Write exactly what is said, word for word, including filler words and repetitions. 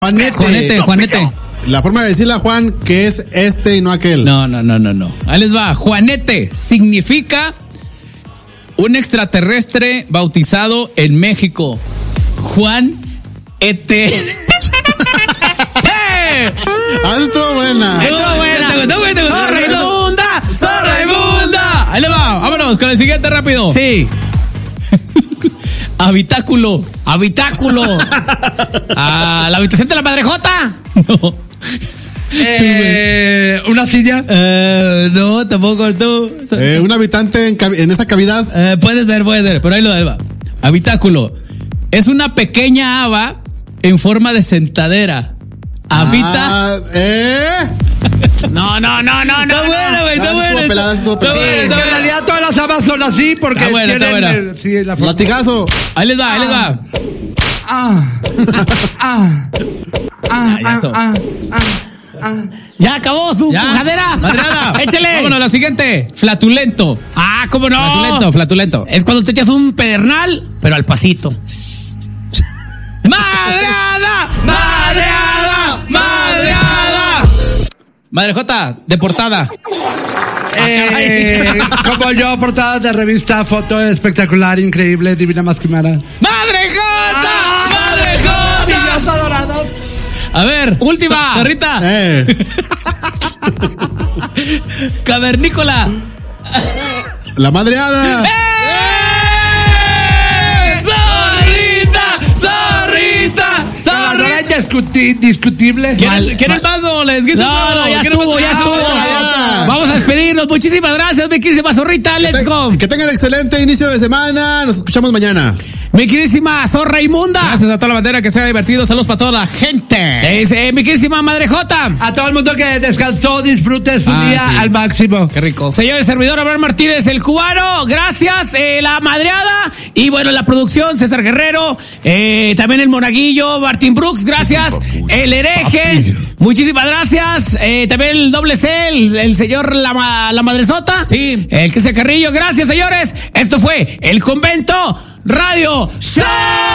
Juanete. Juanete, Juanete. La forma de decirle a Juan que es este y no aquel. No, no, no, no, no. Ahí les va. Juanete significa un extraterrestre bautizado en México. Juan Ete. ¡Eh! Ah, estuvo buena. Estuvo buena. ¿Te gustó, güey? ¿Te gustó? ¡Zorra inmunda! ¡Zorra inmunda! Ahí le va. Vámonos con el siguiente rápido. Sí. Habitáculo. Habitáculo. Ah, la habitación de la madrejota. No. Eh, una silla. Eh, no, tampoco tú. Eh, un habitante en, cavi- en esa cavidad. Eh, puede ser, puede ser, pero ahí lo ahí va. Habitáculo. Es una pequeña haba en forma de sentadera. Habita. Ah, ¿eh? No, no, no, no, no. Está buena, güey, está Ah, buena. estuvo pelada, estuvo Está pelada. buena, Sí, está en buena. realidad todas las habas son así porque Está buena, está tienen buena. el- sí, la forma. Latigazo. Ahí les va, ahí les va. Ah, ah, ah, ya estuvo. ah, ah, ah. Ya acabó su Ya. pujadera. Madreada. Échale. Vámonos, la siguiente. Flatulento. Ah, ¿cómo no? Flatulento, flatulento. Es cuando te echas un pedernal, pero al pasito. ¡Madreada! ¡Madreada! ¡Madreada! Madrejota, deportada. Eh, como yo, portada de revista, foto espectacular, increíble, divina más que mara. ¡Madrejota! Niños ¡Madrejota! adorados. A ver. Última. Zo- Zorrita. Eh. Cavernícola. La madreada. ¡Eh! ¡Zorrita! ¡Zorrita! Ganadora ¡Zorrita! indiscuti- discutible. ¿Quieren, ¿quieren el vaso? ¿Les guisa el No, vaso? no, ya ¿Quieren estuvo, más? ya Ah, estuvo. ya, ya está. Vamos a despedirnos. Muchísimas gracias, mi queridísima zorrita. Let's go. Que tengan excelente inicio de semana. Nos escuchamos mañana. Mi queridísima zorra inmunda. Gracias a toda la bandera, que sea divertido. Saludos para toda la gente. Es, eh, mi queridísima madrejota. A todo el mundo que descansó, disfrute su Ah, día sí. al máximo. Qué rico. Señor el servidor Abraham Martínez, el cubano, gracias, eh, la madreada y bueno, la producción, César Guerrero, eh, también el monaguillo, Martín Brooks, gracias, el hereje, muchísimas gracias, eh, también el doble C, el, el señor la, ma- la madresota, Sí. el que se carrillo, gracias señores, esto fue El Convento Radio Show.